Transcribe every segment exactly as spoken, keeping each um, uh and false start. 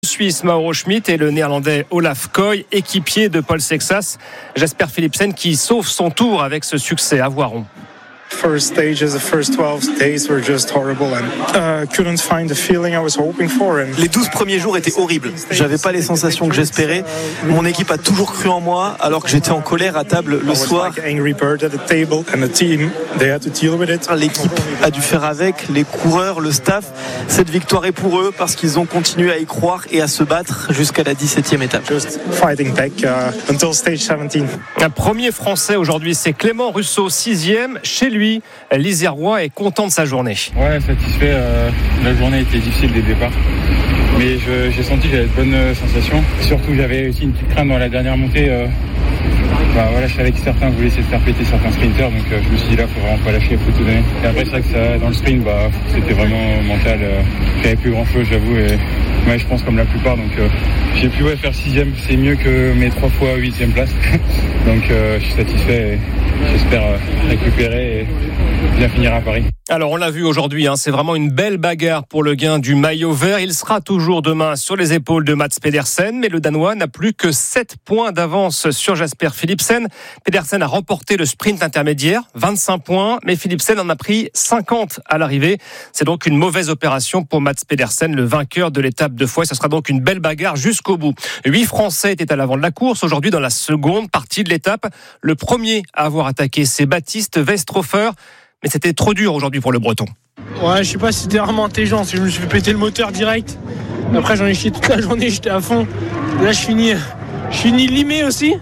Suisse Mauro Schmid et le néerlandais Olaf Koy, équipier de Paul Sexas. Jasper Philipsen qui sauve son tour avec ce succès à Voiron. First stages, the first twelve days were just horrible and uh, couldn't find the feeling I was hoping for. And les douze premiers jours étaient horribles. J'avais pas les sensations que j'espérais. Mon équipe a toujours cru en moi alors que j'étais en colère à table le soir. L'équipe a dû faire avec, les coureurs, le staff. Cette victoire est pour eux parce qu'ils ont continué à y croire et à se battre jusqu'à la dix-septième étape. Just fighting back uh, until stage seventeen. Un premier Français aujourd'hui, c'est Clément Russo, sixième chez lui. L'Isérois est content de sa journée. Ouais, satisfait. Euh, la journée était difficile dès le départ. Mais je, j'ai senti que j'avais de bonnes sensations. Surtout, j'avais aussi une petite crainte dans la dernière montée. Euh, bah, voilà, je savais que certains voulaient essayer de faire péter certains sprinters. Donc euh, je me suis dit là, il faut vraiment pas lâcher, il faut tout donner. Et après, c'est vrai que ça, dans le sprint, bah, c'était vraiment mental. Euh, j'avais plus grand chose, j'avoue. Et ouais, je pense comme la plupart. Donc euh, j'ai pu ouais, faire sixième. C'est mieux que mes trois fois huitième place. Donc euh, je suis satisfait. Et j'espère euh, récupérer et bien finir à Paris. Alors on l'a vu aujourd'hui, hein, c'est vraiment une belle bagarre pour le gain du maillot vert. Il sera toujours demain sur les épaules de Mats Pedersen, mais le Danois n'a plus que sept points d'avance sur Jasper Philipsen. Pedersen a remporté le sprint intermédiaire, vingt-cinq points, mais Philipsen en a pris cinquante à l'arrivée. C'est donc une mauvaise opération pour Mats Pedersen, le vainqueur de l'étape de Foix. Ce sera donc une belle bagarre jusqu'au bout. Huit Français étaient à l'avant de la course aujourd'hui dans la seconde partie de l'étape. Le premier à avoir attaqué, c'est Baptiste Weistrofer. Mais c'était trop dur aujourd'hui pour le Breton. Ouais, je sais pas si c'était vraiment intelligent, si je me suis fait péter le moteur direct. Après, j'en ai chié toute la journée, j'étais à fond. Là, je finis, je finis limé aussi.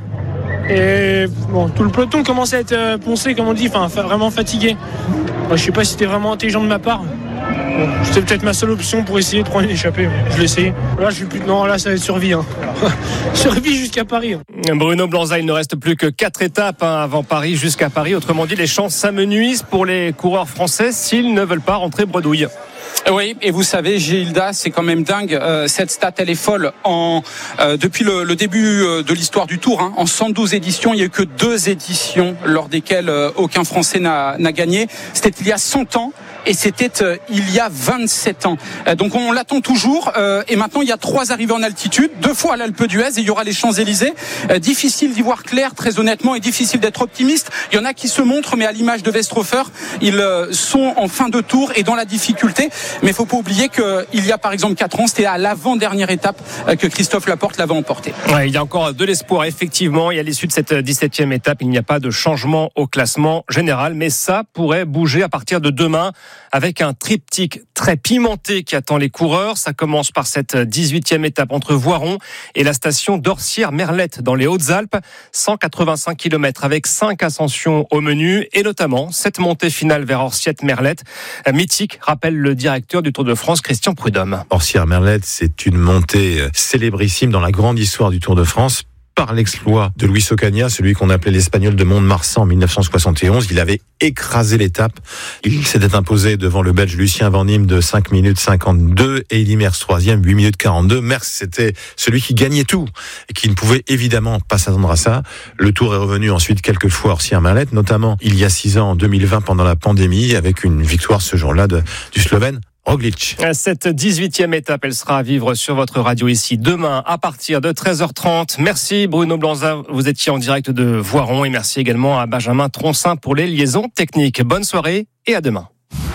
Et bon, tout le peloton commençait à être poncé, comme on dit, enfin, vraiment fatigué. Ouais, je sais pas si c'était vraiment intelligent de ma part. Bon, c'était peut-être ma seule option pour essayer de prendre une échappée. Je l'ai essayé. Là, je suis plus. Non, là, ça va être survie. Hein. Survie jusqu'à Paris. Hein. Bruno Blanza, il ne reste plus que quatre étapes hein, avant Paris, jusqu'à Paris. Autrement dit, les chances s'amenuisent pour les coureurs français s'ils ne veulent pas rentrer bredouille. Oui, et vous savez, Gilda, c'est quand même dingue. Euh, cette stat, elle est folle. En, euh, depuis le, le début de l'histoire du Tour, hein, en cent douze éditions, il n'y a eu que deux éditions lors desquelles euh, aucun Français n'a, n'a gagné. C'était il y a cent ans. Et c'était euh, il y a vingt-sept ans. Euh, donc on l'attend toujours. Euh, et maintenant, il y a trois arrivées en altitude, deux fois à l'Alpe d'Huez, et il y aura les Champs-Élysées. Euh, difficile d'y voir clair, très honnêtement, et difficile d'être optimiste. Il y en a qui se montrent, mais à l'image de Weistrofer, ils euh, sont en fin de tour et dans la difficulté. Mais il faut pas oublier qu'il y a par exemple quatre ans, c'était à l'avant-dernière étape euh, que Christophe Laporte l'avait emporté. Ouais, il y a encore de l'espoir, effectivement. Et à l'issue de cette dix-septième étape, il n'y a pas de changement au classement général. Mais ça pourrait bouger à partir de demain, avec un triptyque très pimenté qui attend les coureurs. Ça commence par cette dix-huitième étape entre Voiron et la station d'Orsières-Merlette dans les Hautes-Alpes. cent quatre-vingt-cinq kilomètres avec cinq ascensions au menu et notamment cette montée finale vers Orsières-Merlette. Mythique, rappelle le directeur du Tour de France, Christian Prudhomme. Orsières-Merlette, c'est une montée célébrissime dans la grande histoire du Tour de France. Par l'exploit de Luis Ocaña, celui qu'on appelait l'Espagnol de Mont-de-Marsan en dix-neuf cent soixante et onze. Il avait écrasé l'étape. Il s'était imposé devant le Belge Lucien Van Impe de cinq minutes cinquante-deux et Eddy Merckx troisième, huit minutes quarante-deux. Merckx, c'était celui qui gagnait tout et qui ne pouvait évidemment pas s'attendre à ça. Le Tour est revenu ensuite quelques fois à Orsières-Merlette, notamment il y a six ans, en deux mille vingt, pendant la pandémie, avec une victoire ce jour-là de, du Slovène Roglič. Cette dix-huitième étape, elle sera à vivre sur votre radio ici demain à partir de treize heures trente. Merci Bruno Blanza, vous étiez en direct de Voiron et merci également à Benjamin Troncin pour les liaisons techniques. Bonne soirée et à demain.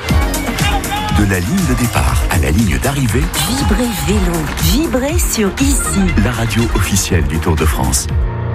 De la ligne de départ à la ligne d'arrivée, vibrez vélo, vibrez sur Ici, la radio officielle du Tour de France.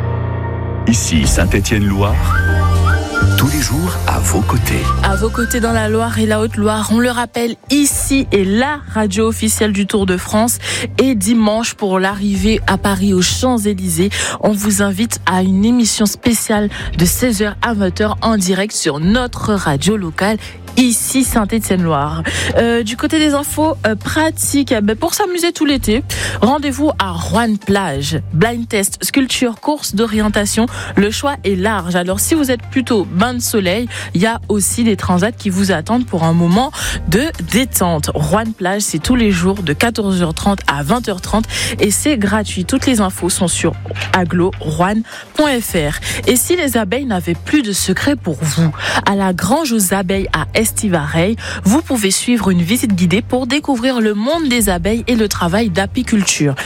Ici Saint-Étienne-Loire. Tous les jours, à vos côtés. À vos côtés dans la Loire et la Haute-Loire. On le rappelle, Ici est la radio officielle du Tour de France. Et dimanche, pour l'arrivée à Paris aux Champs-Élysées, on vous invite à une émission spéciale de seize heures à vingt heures en direct sur notre radio locale. Ici Saint-Étienne-Loire. Euh, du côté des infos euh, pratiques, ben pour s'amuser tout l'été, rendez-vous à Roanne-Plage. Blind test, sculpture, course d'orientation. Le choix est large. Alors si vous êtes plutôt bain de soleil, il y a aussi des transats qui vous attendent pour un moment de détente. Roanne-Plage, c'est tous les jours de quatorze heures trente à vingt heures trente et c'est gratuit. Toutes les infos sont sur aglo roanne point f r. Et si les abeilles n'avaient plus de secret pour vous, à la Grange aux abeilles à Estivareil, vous pouvez suivre une visite guidée pour découvrir le monde des abeilles et le travail d'apiculture.